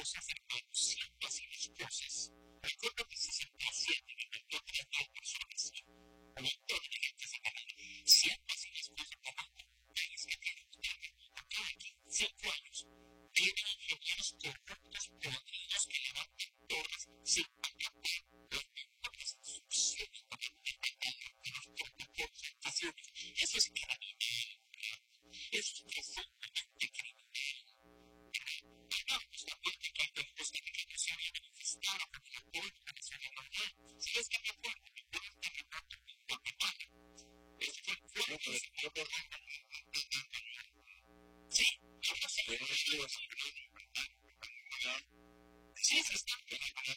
esposas, hermanos, siendo así las cosas, recuerdo que 67 me inventó 32 personas, un montón de gente se ganaba. Siendo así las cosas, tomando un país que tiene un terremoto cada 5 años, tiene ingenieros corruptos, podridos que levantan torres sin patentar las mismas instrucciones para implementar los protocolos de actuaciones. Eso es criminal, eso es profundamente criminal. Hablamos también de que hay delitos de legislación y manifestar a favor del pueblo de Venezuela normal. Si es que me acuerdo, ningún terremoto en Guatemala. Eso fue fuerte. Sí, yo no sé. Sí, se está.